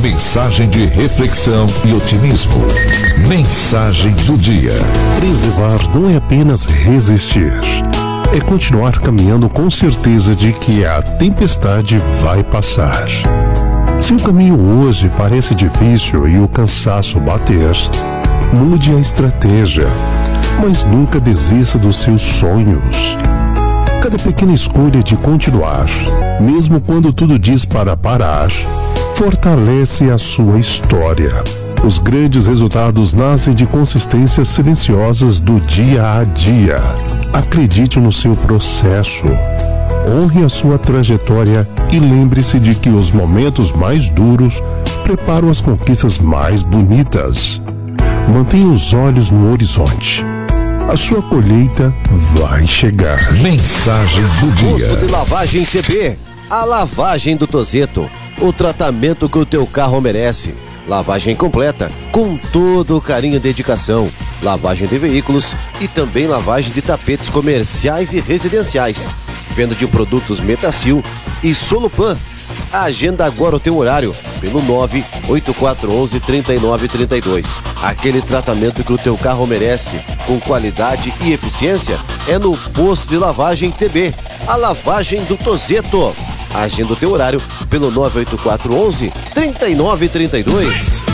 mensagem de reflexão e otimismo. Mensagem do dia. Preservar não é apenas resistir. É continuar caminhando com certeza de que a tempestade vai passar. Se o caminho hoje parece difícil e o cansaço bater, mude a estratégia, mas nunca desista dos seus sonhos. Cada pequena escolha de continuar, mesmo quando tudo diz para parar, fortalece a sua história. Os grandes resultados nascem de consistências silenciosas do dia a dia. Acredite no seu processo. Honre a sua trajetória e lembre-se de que os momentos mais duros preparam as conquistas mais bonitas. Mantenha os olhos no horizonte. A sua colheita vai chegar. Mensagem do dia. Posto de Lavagem TB. A lavagem do Tozeto. O tratamento que o teu carro merece. Lavagem completa, com todo o carinho e dedicação. Lavagem de veículos e também lavagem de tapetes comerciais e residenciais. Venda de produtos Metacil e Solupan. Agenda agora o teu horário pelo 98411-3932. Aquele tratamento que o teu carro merece, com qualidade e eficiência, é no Posto de Lavagem TB, a lavagem do Tozeto. Agenda o teu horário pelo 98411-3932.